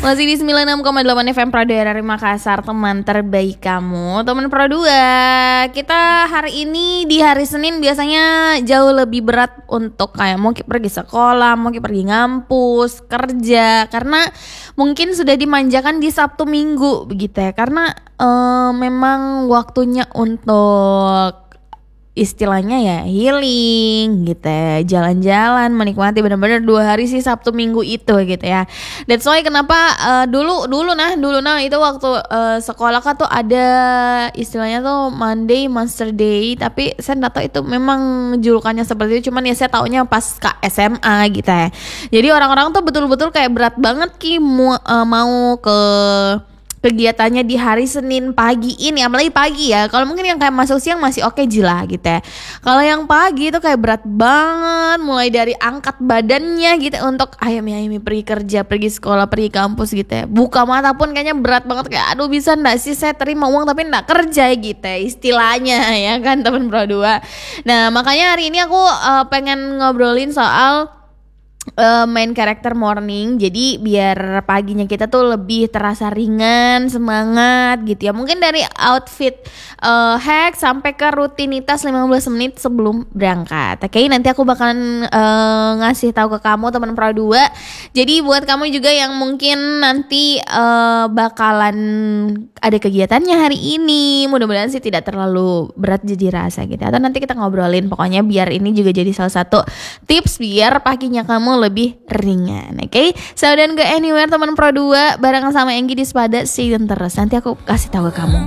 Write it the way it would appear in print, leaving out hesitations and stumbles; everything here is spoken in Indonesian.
Masih di 96,8 FM Pro 2 RRI Makassar, teman terbaik kamu. Teman Pro 2, kita hari ini di hari Senin biasanya jauh lebih berat untuk kayak mau pergi sekolah, mau pergi ngampus, kerja. Karena mungkin sudah dimanjakan di Sabtu Minggu begitu ya. Karena memang waktunya untuk istilahnya ya healing gitu ya, jalan-jalan, menikmati benar-benar 2 hari sih Sabtu Minggu itu gitu ya. That's why kenapa dulu itu waktu sekolah kan tuh ada istilahnya tuh Monday Monster Day, tapi saya nggak tahu itu memang julukannya seperti itu, cuman ya saya taunya pas ke SMA gitu ya. Jadi orang-orang tuh betul-betul kayak berat banget mau ke kegiatannya di hari Senin pagi ini, apalagi pagi ya. Kalau mungkin yang kayak masuk siang masih oke Jila gitu ya. Kalau yang pagi itu kayak berat banget, mulai dari angkat badannya gitu untuk ayami pergi kerja, pergi sekolah, pergi kampus gitu ya. Buka mata pun kayaknya berat banget, kayak aduh bisa nggak sih saya terima uang tapi nggak kerja gitu ya, istilahnya ya kan teman Pro 2. Nah makanya hari ini aku pengen ngobrolin soal main karakter morning, jadi biar paginya kita tuh lebih terasa ringan, semangat gitu ya. Mungkin dari outfit hack sampai ke rutinitas 15 menit sebelum berangkat. Oke, nanti aku bakalan ngasih tahu ke kamu teman Pro 2. Jadi buat kamu juga yang mungkin nanti bakalan ada kegiatannya hari ini, mudah-mudahan sih tidak terlalu berat jadi rasa gitu. Atau nanti kita ngobrolin, pokoknya biar ini juga jadi salah satu tips biar paginya kamu lebih ringan. Oke, so don't go anywhere teman Pro 2, barengan sama Enggi di Spada, stay tune terus. Nanti aku kasih tahu ke kamu.